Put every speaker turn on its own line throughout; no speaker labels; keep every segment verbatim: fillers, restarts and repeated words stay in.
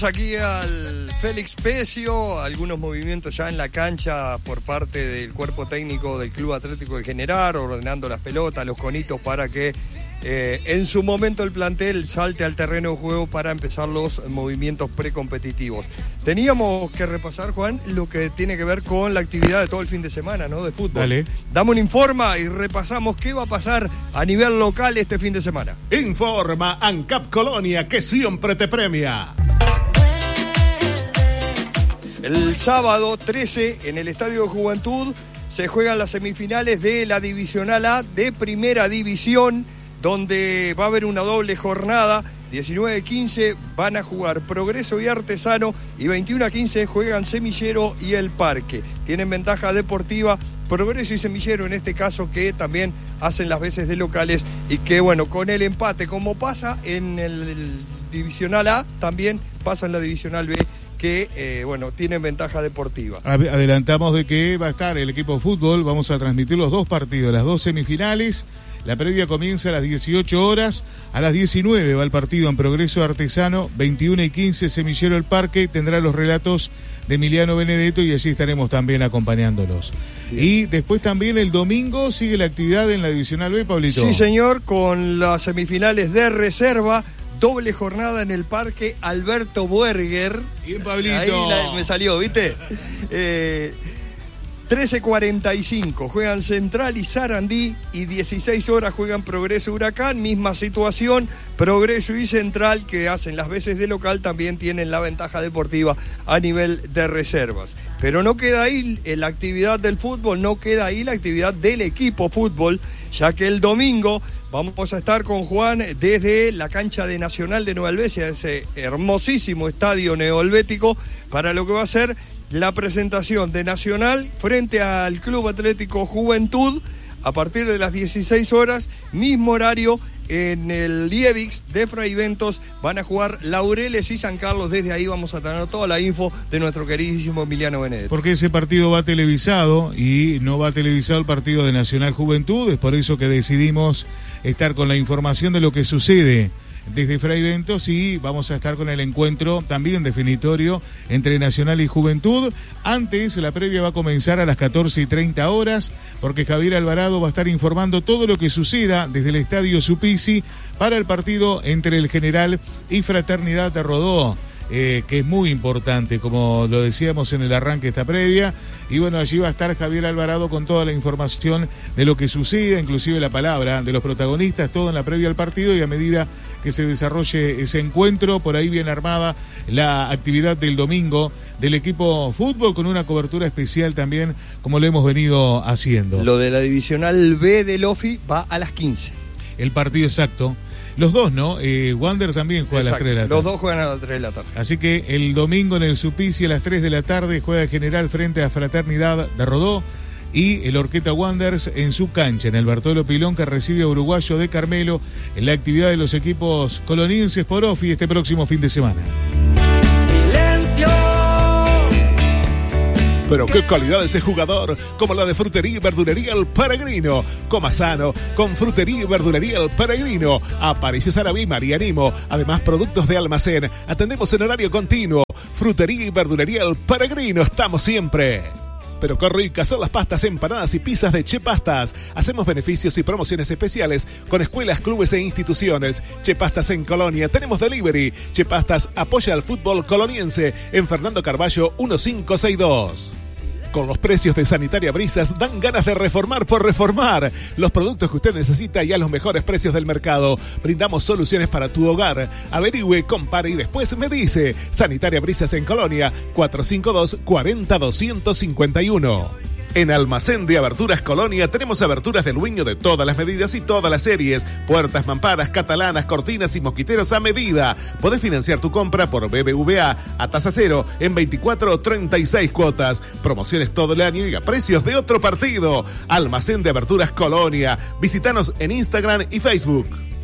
Aquí al Félix Pecio, algunos movimientos ya en la cancha por parte del cuerpo técnico del Club Atlético del General, ordenando las pelotas, los conitos para que eh, en su momento el plantel salte al terreno de juego para empezar los movimientos precompetitivos. Teníamos que repasar, Juan, lo que tiene que ver con la actividad de todo el fin de semana, ¿no? De fútbol.
Dale.
Dame un informa y repasamos qué va a pasar a nivel local este fin de semana.
Informa ANCAP Colonia, que siempre te premia.
El sábado trece, en el Estadio de Juventud, se juegan las semifinales de la Divisional A de Primera División, donde va a haber una doble jornada. diecinueve a quince van a jugar Progreso y Artesano, y veintiuno a quince juegan Semillero y El Parque. Tienen ventaja deportiva Progreso y Semillero en este caso, que también hacen las veces de locales, y que bueno, con el empate, como pasa en el, el Divisional A, también pasa en la Divisional B, que, eh, bueno, tienen ventaja deportiva.
Adelantamos de que va a estar el equipo de fútbol, vamos a transmitir los dos partidos, las dos semifinales. La previa comienza a las dieciocho horas, a las diecinueve va el partido en Progreso Artesano, veintiuno y quince Semillero El Parque, tendrá los relatos de Emiliano Benedetto y allí estaremos también acompañándolos. Bien. Y después también el domingo sigue la actividad en la Divisional B, Pablito.
Sí, señor, con las semifinales de reserva. Doble jornada en el Parque Alberto Buerger.
Bien, Pablito.
Ahí la, me salió, ¿viste? Eh, trece cuarenta y cinco juegan Central y Sarandí, y dieciséis horas juegan Progreso Huracán. Misma situación, Progreso y Central, que hacen las veces de local, también tienen la ventaja deportiva a nivel de reservas. Pero no queda ahí la actividad del fútbol, no queda ahí la actividad del equipo fútbol, ya que el domingo vamos a estar con Juan desde la cancha de Nacional de Nueva Helvecia, ese hermosísimo estadio neohelvético, para lo que va a ser la presentación de Nacional frente al Club Atlético Juventud a partir de las dieciséis horas, mismo horario. En el Liebix de Fray Ventos van a jugar Laureles y San Carlos. Desde ahí vamos a tener toda la info de nuestro queridísimo Emiliano Benedetto.
Porque ese partido va televisado y no va televisado el partido de Nacional Juventud. Es por eso que decidimos estar con la información de lo que sucede desde Fray Ventos, y vamos a estar con el encuentro también definitorio entre Nacional y Juventud. Antes, la previa va a comenzar a las catorce y treinta horas, porque Javier Alvarado va a estar informando todo lo que suceda desde el Estadio Supisi para el partido entre el General y Fraternidad de Rodó. Eh, que es muy importante, como lo decíamos en el arranque de esta previa, y bueno, allí va a estar Javier Alvarado con toda la información de lo que sucede, inclusive la palabra de los protagonistas, todo en la previa al partido, y a medida que se desarrolle ese encuentro, por ahí bien armada la actividad del domingo del equipo fútbol, con una cobertura especial también, como lo hemos venido haciendo.
Lo de la Divisional B del Ofi va a las quince.
El partido exacto. Los dos, ¿no? Eh, Wander también juega. Exacto. A las tres de la tarde.
Los dos juegan a las tres de la tarde.
Así que el domingo en el Supisi a las tres de la tarde juega General frente a Fraternidad de Rodó, y el Horqueta Wanderers en su cancha, en el Bartolo Pilón, que recibe a Uruguayo de Carmelo, en la actividad de los equipos colonienses por Ofi este próximo fin de semana.
Silencio. Pero qué calidad ese jugador, como la de Frutería y Verdulería El Peregrino. Coma sano con Frutería y Verdulería El Peregrino. Aparicio Sarabí, Marianimo. Además, productos de almacén. Atendemos en horario continuo. Frutería y Verdulería El Peregrino. Estamos siempre. Pero qué ricas son las pastas, empanadas y pizzas de Che Pastas. Hacemos beneficios y promociones especiales con escuelas, clubes e instituciones. Che Pastas en Colonia, tenemos delivery. Che Pastas apoya al fútbol coloniense en Fernando Carballo quince sesenta y dos. Con los precios de Sanitaria Brisas dan ganas de reformar por reformar. Los productos que usted necesita y a los mejores precios del mercado. Brindamos soluciones para tu hogar. Averigüe, compare y después me dice. Sanitaria Brisas en Colonia, cuatrocientos cincuenta y dos, cuarenta, doscientos cincuenta y uno. En Almacén de Aberturas Colonia tenemos aberturas del Luño de todas las medidas y todas las series. Puertas, mamparas, catalanas, cortinas y mosquiteros a medida. Podés financiar tu compra por B B V A a tasa cero en veinticuatro o treinta y seis cuotas. Promociones todo el año y a precios de otro partido. Almacén de Aberturas Colonia. Visítanos en Instagram y Facebook.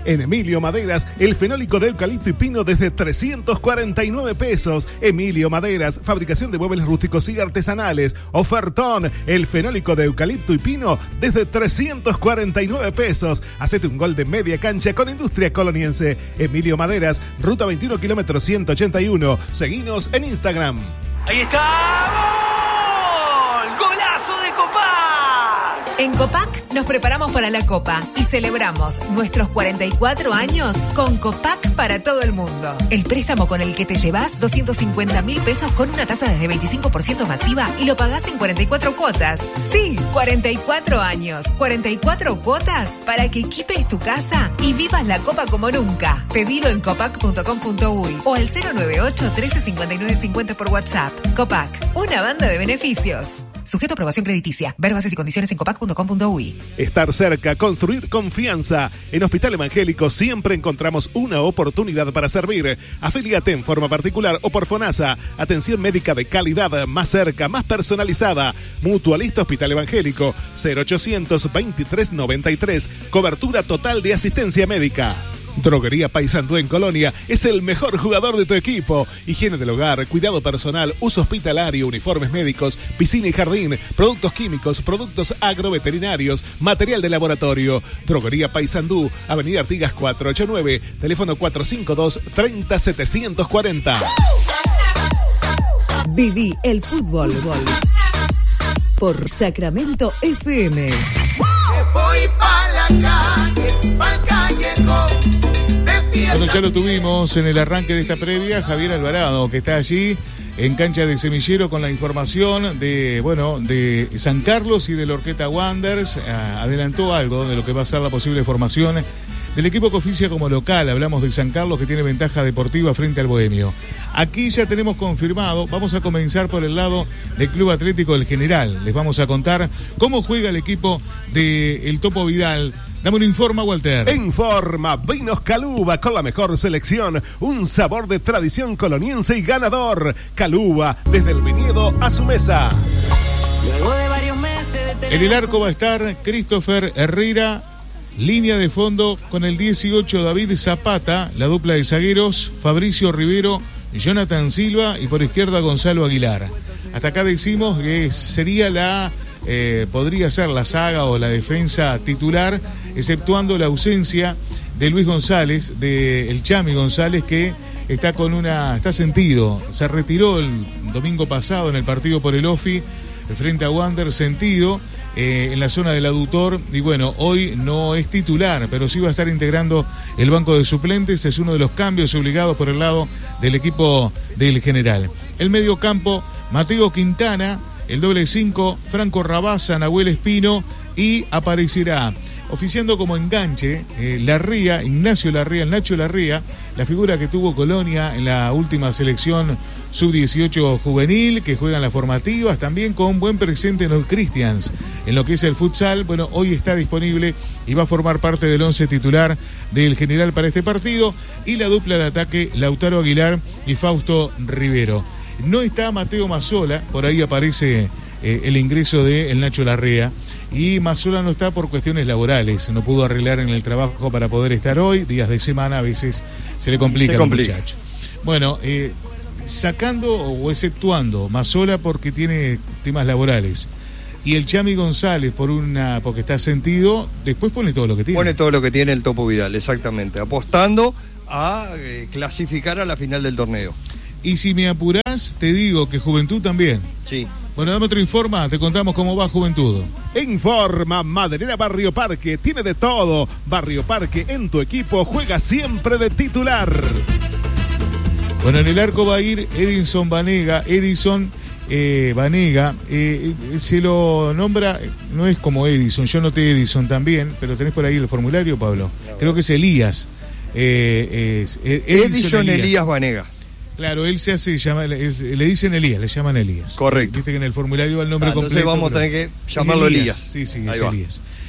En Emilio Maderas, el fenólico de eucalipto y pino desde trescientos cuarenta y nueve pesos. Emilio Maderas, fabricación de muebles rústicos y artesanales. Ofertón, el fenólico de eucalipto y pino desde trescientos cuarenta y nueve pesos. Hacete un gol de media cancha con Industria Coloniense. Emilio Maderas, ruta veintiuno, kilómetro ciento ochenta y uno. Seguinos en Instagram.
Ahí está. ¡Gol! ¡Golazo de Copac!
En Copac nos preparamos para la Copa y celebramos nuestros cuarenta y cuatro años con Copac para todo el mundo. El préstamo con el que te llevas doscientos cincuenta mil pesos con una tasa desde veinticinco por ciento masiva y lo pagás en cuarenta y cuatro cuotas. Sí, cuarenta y cuatro años, cuarenta y cuatro cuotas para que equipes tu casa y vivas la Copa como nunca. Pedilo en copac punto com punto uy o al cero nueve ocho, trece, cincuenta y nueve, cincuenta por WhatsApp. Copac, una banda de beneficios. Sujeto a aprobación crediticia. Ver bases y condiciones en copac punto com punto uy.
Estar cerca, construir confianza. En Hospital Evangélico siempre encontramos una oportunidad para servir. Afíliate en forma particular o por FONASA. Atención médica de calidad, más cerca, más personalizada. Mutualista Hospital Evangélico, cero ochocientos, veintitrés noventa y tres. Cobertura total de asistencia médica. Droguería Paysandú en Colonia es el mejor jugador de tu equipo. Higiene del hogar, cuidado personal, uso hospitalario, uniformes médicos, piscina y jardín, productos químicos, productos agroveterinarios, material de laboratorio. Droguería Paysandú, Avenida Artigas cuatrocientos ochenta y nueve, teléfono cuatro cinco dos, treinta, setecientos cuarenta.
Viví el fútbol por Sacramento F M.
Voy pa' la calle, pa'l callejón.
Bueno, ya lo tuvimos en el arranque de esta previa, Javier Alvarado, que está allí en cancha de Semillero con la información de, bueno, de San Carlos y de la Orqueta Wanderers. Adelantó algo de lo que va a ser la posible formación del equipo que oficia como local. Hablamos de San Carlos, que tiene ventaja deportiva frente al Bohemio. Aquí ya tenemos confirmado, vamos a comenzar por el lado del Club Atlético del General. Les vamos a contar cómo juega el equipo del Topo Vidal. Dame un informe, Walter.
En forma, Vinos Caluba con la mejor selección, un sabor de tradición coloniense y ganador. Caluba, desde el viñedo a su mesa.
Luego de varios meses de
En el arco va a estar Christopher Herrera, línea de fondo con el dieciocho David Zapata, la dupla de zagueros Fabricio Rivero, Jonathan Silva y por izquierda Gonzalo Aguilar. Hasta acá decimos que sería la... Eh, podría ser la saga o la defensa titular, exceptuando la ausencia de Luis González, de el Chami González, que está con una, está sentido, se retiró el domingo pasado en el partido por el Ofi frente a Wander, sentido eh, en la zona del aductor, y bueno, hoy no es titular, pero sí va a estar integrando el banco de suplentes. Es uno de los cambios obligados por el lado del equipo del General. El medio campo, Mateo Quintana. El doble cinco, Franco Rabasa, Nahuel Espino, y aparecerá oficiando como enganche eh, Larría, Ignacio Larría, el Nacho Larría, la figura que tuvo Colonia en la última selección sub dieciocho juvenil, que juegan las formativas, también con buen presente en los Christians, en lo que es el futsal. Bueno, hoy está disponible y va a formar parte del once titular del General para este partido, y la dupla de ataque Lautaro Aguilar y Fausto Rivero. No está Mateo Mazzola, por ahí aparece eh, el ingreso de el Nacho Larrea, y Mazzola no está por cuestiones laborales, no pudo arreglar en el trabajo para poder estar hoy, días de semana a veces se le complica,
se complica.
al muchacho. Bueno, eh, sacando o exceptuando Mazzola porque tiene temas laborales, y el Chami González por una porque está sentido, después pone todo lo que tiene.
Pone todo lo que tiene el Topo Vidal, exactamente, apostando a eh, clasificar a la final del torneo.
Y si me apurás, te digo que Juventud también.
Sí.
Bueno, dame otro informa, te contamos cómo va Juventud.
Informa, Maderera Barrio Parque, tiene de todo. Barrio Parque en tu equipo, juega siempre de titular.
Bueno, en el arco va a ir Edison Vanega, Edison eh, Vanega, eh, se lo nombra, no es como Edison, yo noté Edison también, pero tenés por ahí el formulario, Pablo. Creo que es Elías. Eh, es, eh,
Edison, Edison Elías. Elías Vanega.
Claro, él se hace, llama, le dicen Elías, le llaman Elías.
Correcto.
Viste que en el formulario va el nombre
ah,
completo.
Entonces vamos a tener que llamarlo Elías.
Elías. Sí, sí,
ahí
es
va.
Elías.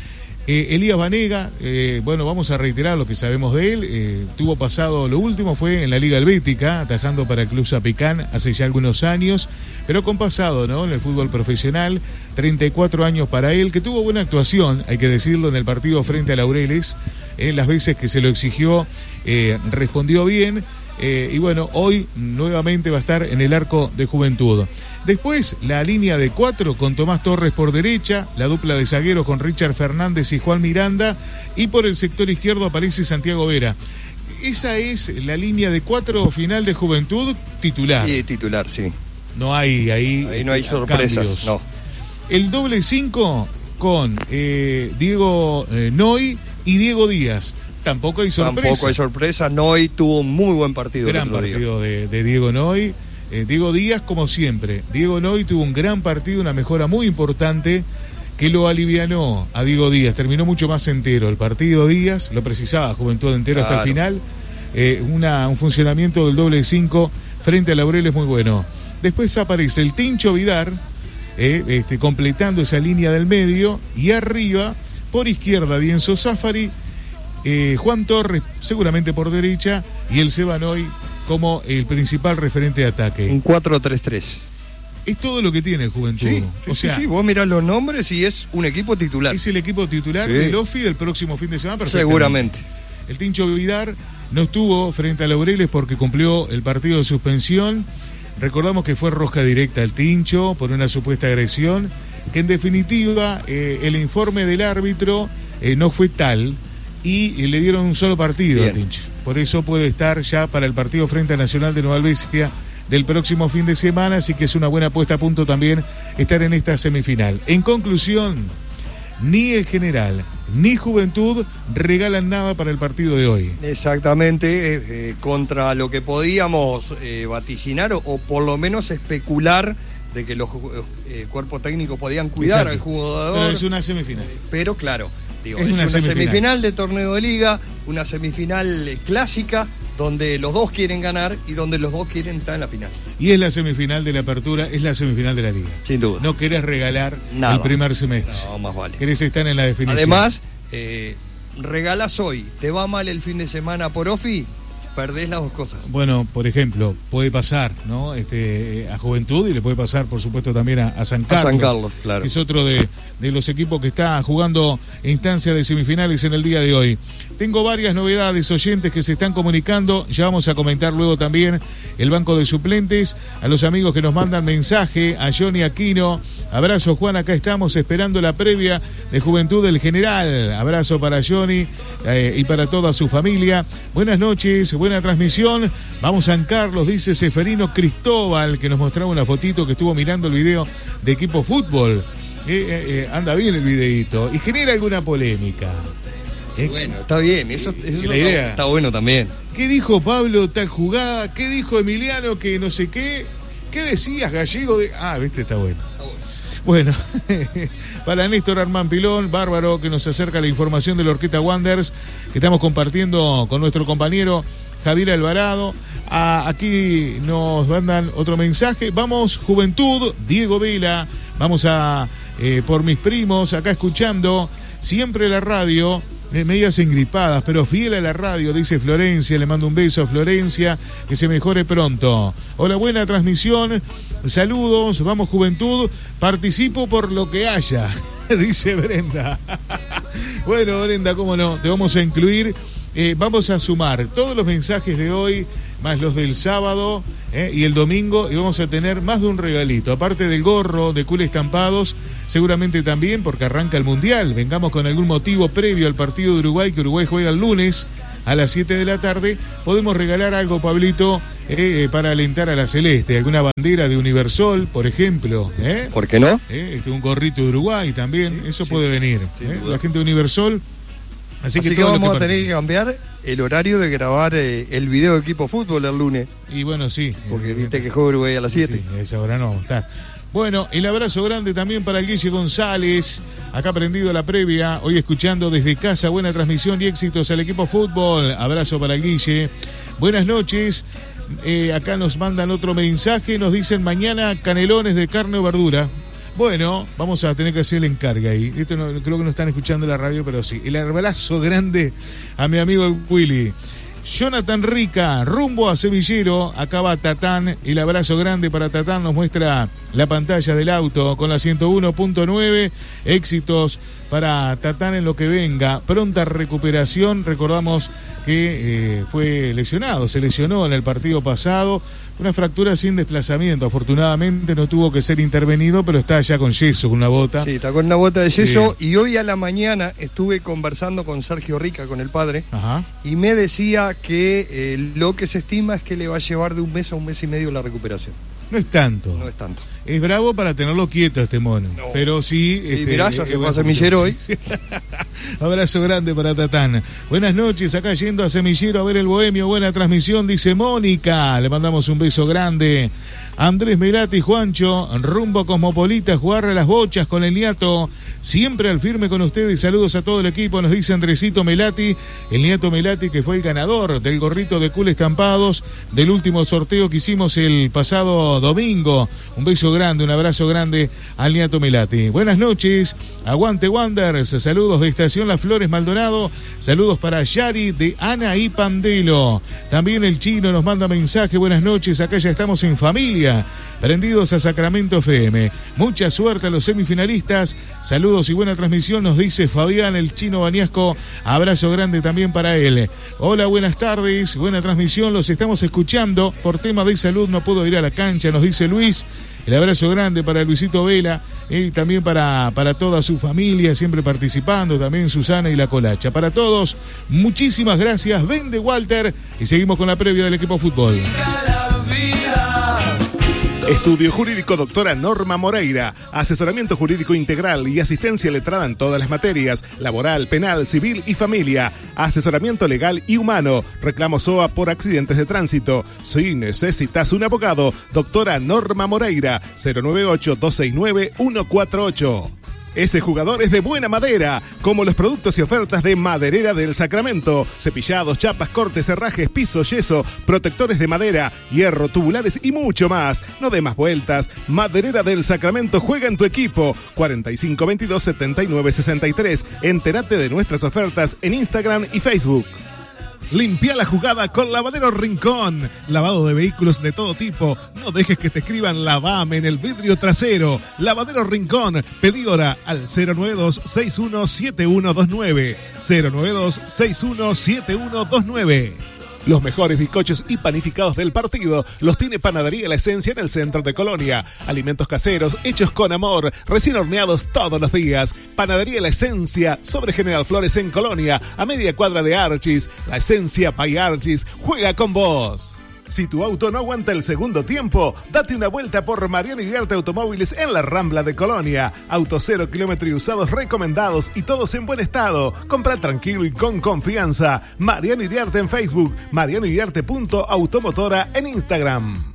Eh, Elías Banega, eh, bueno, vamos a reiterar lo que sabemos de él. Eh, tuvo pasado, lo último fue en la Liga Helvética, atajando para el Club Zapicán hace ya algunos años, pero con pasado, ¿no? En el fútbol profesional, treinta y cuatro años para él, que tuvo buena actuación, hay que decirlo, en el partido frente a Laureles. Eh, las veces que se lo exigió, eh, respondió bien. Eh, y bueno, hoy nuevamente va a estar en el arco de Juventud. Después, la línea de cuatro con Tomás Torres por derecha, la dupla de zagueros con Richard Fernández y Juan Miranda, y por el sector izquierdo aparece Santiago Vera. Esa es la línea de cuatro final de Juventud titular.
Sí, titular, sí.
No hay ahí.
Ahí no hay sorpresas,
cambios.
no.
El doble cinco con eh, Diego eh, Noy y Diego Díaz. Tampoco hay sorpresa.
Tampoco hay sorpresa. Noy tuvo un muy buen partido.
Gran
el otro
partido
día.
de, de Diego Noy. Eh, Diego Díaz, como siempre. Diego Noy tuvo un gran partido, una mejora muy importante que lo alivianó a Diego Díaz. Terminó mucho más entero el partido Díaz, lo precisaba Juventud entero
Claro.
hasta el final. Eh, una, un funcionamiento del doble cinco frente a Laureles muy bueno. Después aparece el Tincho Vidar, eh, este, completando esa línea del medio, y arriba, por izquierda, Dienzo Zafari, eh, Juan Torres seguramente por derecha, y el Sebanoy como el principal referente de ataque.
Un cuatro tres tres.
Es todo lo que tiene Juventud.
Sí,
o
sí,
sea,
sí, vos mirás los nombres y es un equipo titular.
es el equipo titular
Sí.
del O F I del próximo fin de semana. Perfectamente.
Seguramente.
El Tincho Vidar no estuvo frente a Laureles porque cumplió el partido de suspensión. Recordamos que fue roja directa al Tincho por una supuesta agresión, que en definitiva eh, el informe del árbitro eh, no fue tal, y eh, le dieron un solo partido
Bien.
al Tincho. Por eso puede estar ya para el partido frente a Nacional de Nueva Albesia del próximo fin de semana, así que es una buena puesta a punto también estar en esta semifinal. En conclusión, ni el General ni Juventud regalan nada para el partido de hoy.
Exactamente, eh, eh, contra lo que podíamos eh, vaticinar o, o por lo menos especular de que los eh, cuerpos técnicos podían cuidar
Exacto.
al jugador.
Pero es una semifinal.
Pero claro, digo,
Es
es,
una
una,
semifinal.
semifinal. de torneo de liga, una semifinal eh, clásica, donde los dos quieren ganar y donde los dos quieren estar en la final.
Y es la semifinal de la apertura, es la semifinal de la liga.
Sin duda.
No querés regalar
Nada.
el primer semestre.
No, más vale.
Querés estar en la definición.
Además, eh, regalas hoy, te va mal el fin de semana por O F I, perdés las dos cosas.
Bueno, por ejemplo, puede pasar, ¿no? Este, eh, a Juventud, y le puede pasar, por supuesto, también a, a San
A
Carlos.
San Carlos, claro.
Que es otro de, de los equipos que está jugando instancias de semifinales en el día de hoy. Tengo varias novedades, oyentes que se están comunicando. Ya vamos a comentar luego también el banco de suplentes. A los amigos que nos mandan mensaje, a Johnny Aquino. Abrazo, Juan, acá estamos esperando la previa de Juventud del General. Abrazo para Johnny eh, y para toda su familia. Buenas noches, buena transmisión. Vamos a San Carlos, dice Seferino Cristóbal, que nos mostraba una fotito que estuvo mirando el video de Equipo Fútbol. Eh, eh, eh, anda bien el videíto y genera alguna polémica. Eh,
Bueno, está bien, eso, eso
la
está,
idea.
está bueno también.
¿Qué dijo Pablo tal jugada? ¿Qué dijo Emiliano que no sé qué? ¿Qué decías, Gallego? De... Ah, viste, está bueno. Bueno, para Néstor Armán Pilón, bárbaro, que nos acerca la información de la Orquesta Wanderers, que estamos compartiendo con nuestro compañero Javier Alvarado. Ah, aquí nos mandan otro mensaje. Vamos, Juventud, Diego Vela. Vamos a eh, por mis primos, acá escuchando siempre la radio. Eh, medias engripadas, pero fiel a la radio, dice Florencia. Le mando un beso a Florencia, que se mejore pronto. Hola, buena transmisión, saludos, vamos Juventud, participo por lo que haya, dice Brenda. Bueno, Brenda, cómo no, te vamos a incluir. Eh, vamos a sumar todos los mensajes de hoy, más los del sábado eh, y el domingo, y vamos a tener más de un regalito. Aparte del gorro de Cool Estampados, seguramente también, porque arranca el Mundial, vengamos con algún motivo previo al partido de Uruguay, que Uruguay juega el lunes a las siete de la tarde, podemos regalar algo, Pablito, eh, para alentar a la Celeste, alguna bandera de Universol, por ejemplo. ¿eh?
¿Por qué no?
Eh, este, un gorrito de Uruguay también, eso
sí,
puede venir.
sin
¿eh?
duda.
La gente de Universol. Así,
Así,
que,
que,
todo lo
vamos a tener
participe.
que cambiar el horario de grabar eh, el video de Equipo Fútbol el lunes,
Y bueno, sí.
porque
eh,
viste que juega Uruguay a las siete.
Sí, a esa hora no vamos a estar. Bueno, el abrazo grande también para el Guille González, acá prendido la previa, hoy escuchando desde casa, buena transmisión y éxitos al Equipo Fútbol. Abrazo para el Guille. Buenas noches. Eh, acá nos mandan otro mensaje, nos dicen mañana canelones de carne o verdura. Bueno, vamos a tener que hacer el encargue ahí. Esto no, creo que no están escuchando la radio, pero sí. El abrazo grande a mi amigo Willy. Jonathan Rica, rumbo a Semillero, acá va Tatán, el abrazo grande para Tatán, nos muestra la pantalla del auto con la ciento uno punto nueve, éxitos para Tatán en lo que venga, pronta recuperación, recordamos que eh, fue lesionado, se lesionó en el partido pasado, una fractura sin desplazamiento, afortunadamente no tuvo que ser intervenido, pero está ya con yeso, con una bota.
Sí, está con una bota de yeso, sí. Y hoy a la mañana estuve conversando con Sergio Rica, con el padre,
Ajá.
y me decía que eh, lo que se estima es que le va a llevar de un mes a un mes y medio la recuperación.
No es tanto.
No es tanto.
Es bravo para tenerlo quieto este mono. No. Pero sí.
Y
este,
mirá, ya eh, se fue a Semillero hoy.
Sí. Abrazo grande para Tatán. Buenas noches, acá yendo a Semillero a ver el Bohemio. Buena transmisión, dice Mónica. Le mandamos un beso grande. Andrés Melati, Juancho, rumbo Cosmopolita, jugar a las bochas con el Niato. Siempre al firme con ustedes. Saludos a todo el equipo, nos dice Andresito Melati. El Niato Melati, que fue el ganador del gorrito de Cool Estampados del último sorteo que hicimos el pasado domingo. Un beso grande, un abrazo grande al Niato Melati. Buenas noches, aguante Wanderers. Saludos de Estación Las Flores Maldonado. Saludos para Yari de Ana y Pandelo. También el Chino nos manda mensaje. Buenas noches, acá ya estamos en familia. Prendidos a Sacramento F M. Mucha suerte a los semifinalistas. Saludos y buena transmisión, nos dice Fabián, el Chino Baniasco. Abrazo grande también para él. Hola, buenas tardes. Buena transmisión, los estamos escuchando. Por tema de salud no puedo ir a la cancha, nos dice Luis. El abrazo grande para Luisito Vela y también para, para toda su familia, siempre participando, también Susana y la Colacha. Para todos, muchísimas gracias. Vende Walter y seguimos con la previa del equipo fútbol.
Estudio Jurídico Doctora Norma Moreira, asesoramiento jurídico integral y asistencia letrada en todas las materias, laboral, penal, civil y familia, asesoramiento legal y humano, reclamo S O A por accidentes de tránsito. Si necesitas un abogado, Doctora Norma Moreira, cero nueve ocho, dos seis nueve, uno cuatro ocho. Ese jugador es de buena madera, como los productos y ofertas de Maderera del Sacramento. Cepillados, chapas, cortes, herrajes, piso, yeso, protectores de madera, hierro, tubulares y mucho más. No dé más vueltas. Maderera del Sacramento juega en tu equipo. cuarenta y cinco veintidós setenta y nueve sesenta y tres. Entérate de nuestras ofertas en Instagram y Facebook. Limpia la jugada con Lavadero Rincón. Lavado de vehículos de todo tipo. No dejes que te escriban Lavame en el vidrio trasero. Lavadero Rincón. Pedí hora al cero nueve dos, seis uno siete uno dos nueve. cero nueve dos, seis uno siete uno dos nueve. Los mejores bizcochos y panificados del partido los tiene Panadería La Esencia en el centro de Colonia. Alimentos caseros hechos con amor, recién horneados todos los días. Panadería La Esencia sobre General Flores en Colonia, a media cuadra de Archis. La Esencia by Archis juega con vos. Si tu auto no aguanta el segundo tiempo, date una vuelta por Mariano Iriarte Automóviles en la Rambla de Colonia. Autos cero kilómetro y usados recomendados y todos en buen estado. Compra tranquilo y con confianza. Mariano Iriarte en Facebook, mariano iriarte punto automotora en Instagram.